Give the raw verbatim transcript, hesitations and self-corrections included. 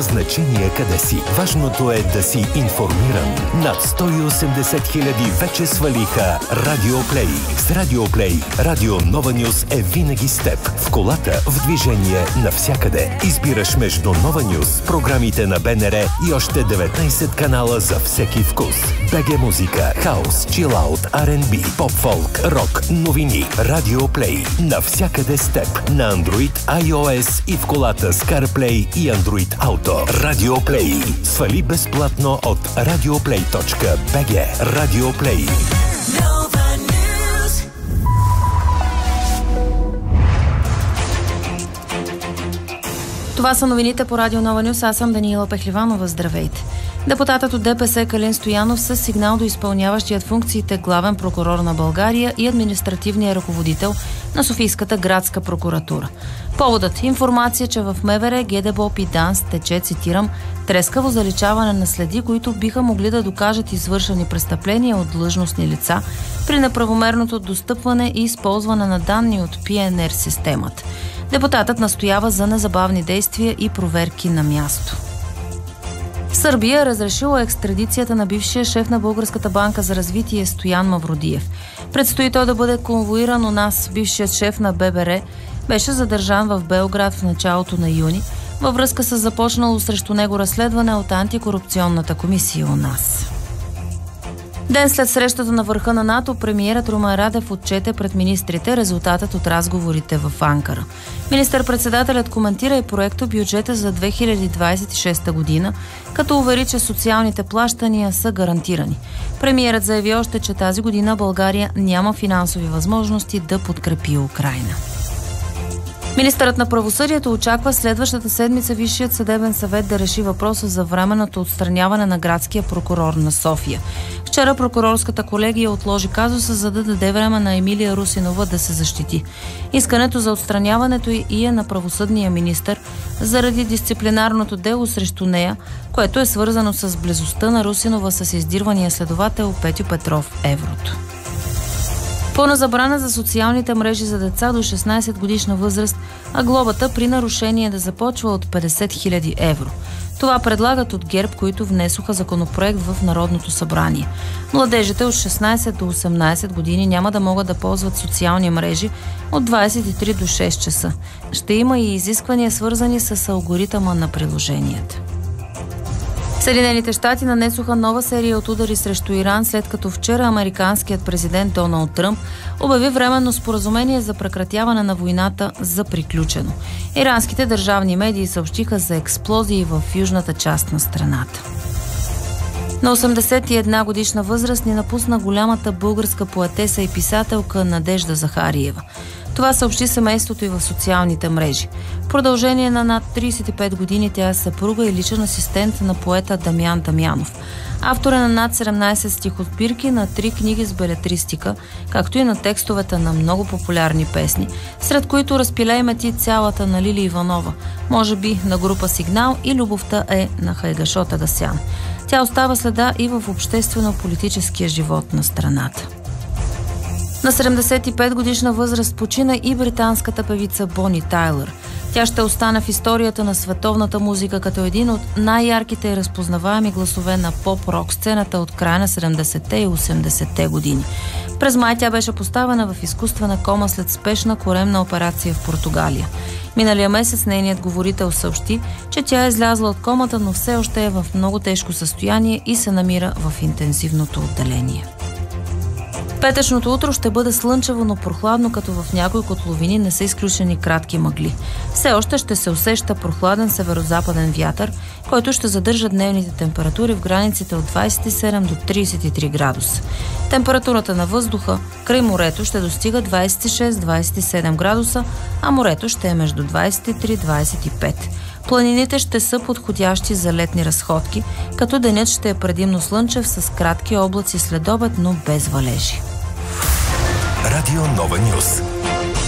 значение къде си. Важното е да си информиран. Над сто и осемдесет хиляди вече свалиха Радио Плей. С Радио Плей Радио Нова Нюз е винаги с теб. В колата, в движение, навсякъде. Избираш между Нова Нюз, програмите на БНР и още деветнайсет канала за всеки вкус. БГ музика, хаус, чилаут, Ар енд Би, поп-фолк, рок, новини. Радио Плей. Навсякъде с теб. На Android, iOS и в колата с CarPlay и Android Auto. Радио Плей. Свали безплатно от радиоплей точка би джи. Радио Плей. Това са новините по Радио Нова Нюз. Аз съм Даниила Пехливанова. Здравейте. Депутатът от ДПС Калин Стоянов със сигнал до изпълняващият функциите главен прокурор на България и административния ръководител на Софийската градска прокуратура. Поводът – информация, че в МВР, ГДБОП и ДАНС тече, цитирам, трескаво заличаване на следи, които биха могли да докажат извършени престъпления от длъжностни лица при неправомерното достъпване и използване на данни от Пи Ен Ар системата. Депутатът настоява за незабавни действия и проверки на място. Сърбия е разрешила екстрадицията на бившия шеф на Българската банка за развитие Стоян Мавродиев. Предстои той да бъде конвоиран у нас. Бившият шеф на Бе Бе Ре беше задържан в Белград в началото на юни във връзка с започнало срещу него разследване от антикорупционната комисия у нас. Ден след срещата на върха на НАТО, премиерът Румен Радев отчете пред министрите резултатът от разговорите в Анкара. Министър-председателят коментира и проекто бюджета за две хиляди двадесет и шеста година, като увери, че социалните плащания са гарантирани. Премиерът заяви още, че тази година България няма финансови възможности да подкрепи Украйна. Министърът на правосъдието очаква следващата седмица Висшият съдебен съвет да реши въпроса за временното отстраняване на градския прокурор на София. Вчера прокурорската колегия отложи казуса, за да даде време на Емилия Русинова да се защити. Искането за отстраняването и е на правосъдния министър заради дисциплинарното дело срещу нея, което е свързано с близостта на Русинова с издирвания следовател Петю Петров Еврото. Пълна забрана за социалните мрежи за деца до шестнайсет годишна възраст, а глобата при нарушение да започва от петдесет хиляди евро. Това предлагат от ГЕРБ, които внесоха законопроект в Народното събрание. Младежите от шестнайсет до осемнайсет години няма да могат да ползват социални мрежи от двадесет и три до шест часа. Ще има и изисквания, свързани с алгоритъма на приложенията. Съединените щати нанесоха нова серия от удари срещу Иран, след като вчера американският президент Доналд Тръмп обяви временно споразумение за прекратяване на войната за приключено. Иранските държавни медии съобщиха за експлозии в южната част на страната. На осемдесет и една годишна възраст ни напусна голямата българска поетеса и писателка Надежда Захариева. Това съобщи семейството и в социалните мрежи. В продължение на над трийсет и пет години тя е съпруга и личен асистент на поета Дамян Дамянов. Автор е на над седемнайсет стихотбирки, на три книги с белетристика, както и на текстовете на много популярни песни, сред които "Разпилей ме ти" цялата на Лили Иванова, може би на група Сигнал и "Любовта е" на Хайгашод Агасян. Тя остава следа и в обществено-политическия живот на страната. На седемдесет и пет годишна възраст почина и британската певица Бони Тайлър. Тя ще остане в историята на световната музика като един от най-ярките и разпознаваеми гласове на поп-рок сцената от края на седемдесетте и осемдесетте години. През май тя беше поставена в изкуствена кома след спешна коремна операция в Португалия. Миналия месец нейният говорител съобщи, че тя е излязла от комата, но все още е в много тежко състояние и се намира в интензивното отделение. Петъчното утро ще бъде слънчево, но прохладно, като в някои котловини не са изключени кратки мъгли. Все още ще се усеща прохладен северозападен вятър, който ще задържа дневните температури в границите от двадесет и седем до тридесет и три градуса. Температурата на въздуха край морето ще достига двадесет и шест до двадесет и седем градуса, а морето ще е между двадесет и три и двадесет и пет. Планините ще са подходящи за летни разходки, като денят ще е предимно слънчев с кратки облаци след обед, но без валежи. Радио Нова Нюз.